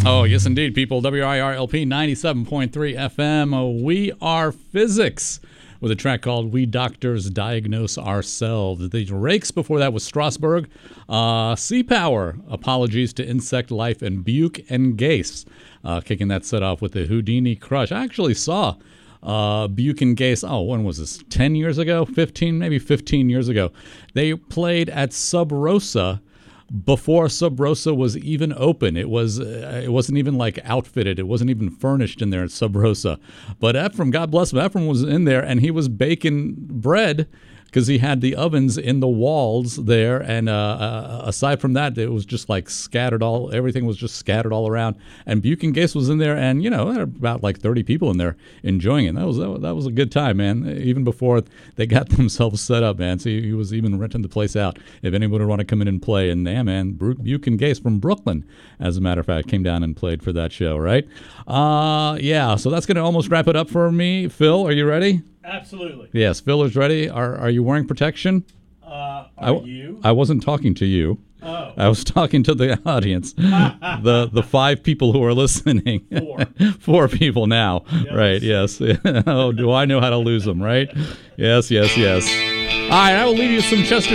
Oh, yes, indeed, people. WIRLP 97.3 FM. We are physics with a track called We Doctors Diagnose Ourselves. The Rakes before that was Strasbourg. Sea Power, Apologies to Insect Life, and Buke and Gase. Kicking that set off with the Houdini Crush. I actually saw Buke and Gase, when was this? 10 years ago? 15, maybe 15 years ago. They played at Sub Rosa before Sub Rosa was even open. It wasn't even like outfitted. It wasn't even furnished in there at Sub Rosa. But Ephraim, God bless him, Ephraim was in there and he was baking bread because he had the ovens in the walls there. And aside from that, it was just like everything was just scattered all around. And Buke and Gase was in there, and there were about like 30 people in there enjoying it. That was a good time, man. Even before they got themselves set up, man. So he was even renting the place out if anybody would want to come in and play. And yeah, man, Buke and Gase from Brooklyn, as a matter of fact, came down and played for that show, right? Yeah, so that's going to almost wrap it up for me. Phil, are you ready? Absolutely. Yes, Phil is ready. Are you wearing protection? Are you? I wasn't talking to you. Oh. I was talking to the audience, the 5 people who are listening. 4 people now. Yes. Right, yes. Oh, do I know how to lose them, right? Yes. All right, I will leave you some Chester